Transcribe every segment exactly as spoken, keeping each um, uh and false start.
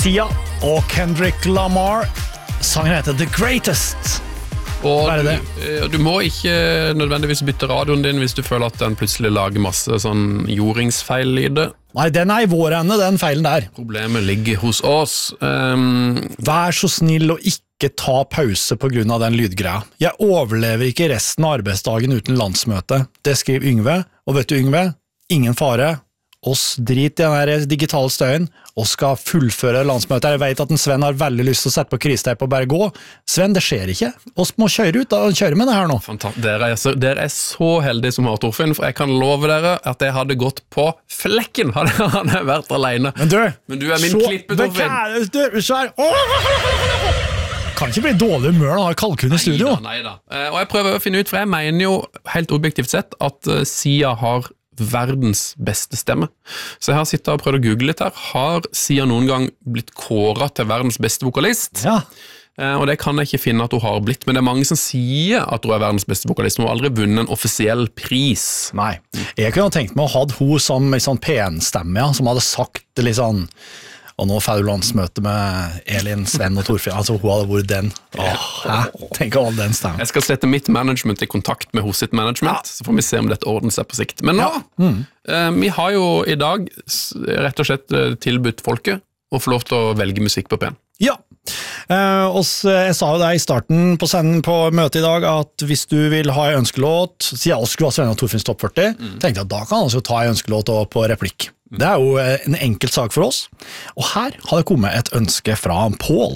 Sia og Kendrick Lamar. Sangen heter The Greatest. Og Hva er det? Du, du må ikke nødvendigvis bytte radioen din hvis du føler at den plutselig lager masse sånn jordingsfeil-lyder. Nei, den er i vår ende, den feilen der. Problemet ligger hos oss. Um, Vær så snill og ikke ta pause på grunn av den lydgreia. Jeg overlever ikke resten av arbeidsdagen uten landsmøte. Det skriver Yngve, og vet du Yngve, ingen fare. Oss drit i den her digitale støyen, og skal fullføre landsmøtet. Jeg vet at en Sven har veldig lyst til å sette på kristeip og bare gå. Sven, det skjer ikke. Oss må kjøre ut, da, kjøre med det her nå. Fantastisk. Dere er, så, dere er så heldige som har Torfinn, for jeg kan love dere at jeg hadde gått på flekken, hadde jeg vært alene. Men du, Men du er min så, klippe, Torfinn. Du, så er kan ikke bli dårlig humør når han har kalkun i studio. Neida, neida. Og jeg prøver å finne ut, for jeg mener jo helt objektivt sett at Sia har verdens beste stemme. Så jeg har sittet og prøvd å google litt her. Har Sia noen gang blitt kåret til verdens beste vokalist? Ja. Og det kan jeg ikke finne at hun har blitt, men det er mange som sier at hun er verdens beste vokalist. Hun har aldri vunnet en offisiell pris. Nei. Jeg kunne tenkt meg å ha hun som en sånn P N-stemme, ja, som hadde sagt litt sånn, og nå får du landsmøte med Elin, Sven og Torfinn, altså hun hadde vært den. Åh, hæ? Tenk all den stemmen. Jeg skal sette mitt management i kontakt med hos sitt management, ja. Så får vi se om dette ordner seg på sikt. Men nå, ja. mm. eh, vi har jo i dag rett og slett tilbudt folket å få lov til å velge musikk på P N. Ja, eh, og jeg sa jo det i starten på, senden, på møtet i dag, at hvis du vil ha en ønskelåt, siden alle skulle ha Sven og Torfinns topp førti, mm. tenkte jeg at da kan han altså ta en ønskelåt på replikk. Det er jo en enkelt sak for oss, og her har det kommet et ønske fra Pål.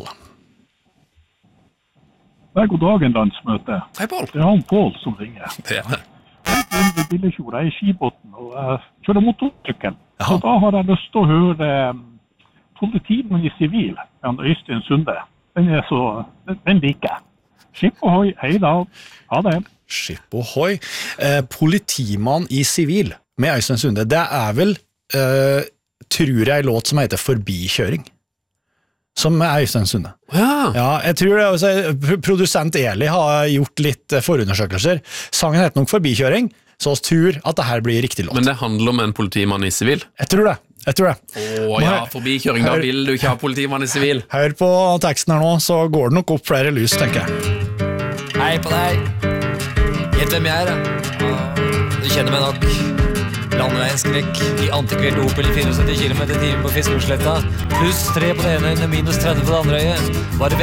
Det er god dagen, landsmøte. Hei, Pål. Det er han Pål som ringer. Det er det. Jeg er i Billekjord, jeg er i Skibotn, og jeg kjører motorsykkel. Så da har jeg lyst til å høre Politimann i sivil, han Øystein Sunde. Den er så, den liker jeg. Skip ohoi, hei da. Ha det. Skip ohoi. Eh, Politimann i sivil med Øystein Sunde, det er vel Uh, tror jeg låt som heter Forbikjøring som er Øystein Sunde. Ja. Ja, jeg tror det også, produsent Eli har gjort litt forundersøkelser. Sangen heter nok Forbikjøring, så vi tror at det her blir riktig låt. Men det handler om en politimann i sivil? Jeg tror det, jeg tror det. Åh ja, forbikjøring, hør, da vil du ikke ha politimann i sivil. Hør på teksten her nå, så går det nok opp flere lys, tenker jeg. Hei på deg. Gjett hvem jeg er, da. Du kjenner meg nok. Landeveienskrekk i antikvert Opel syttini kilometer i timen på Fiskårdsletta. Pluss tre på det ene øyne, minus tretti på det andre øyet. Bare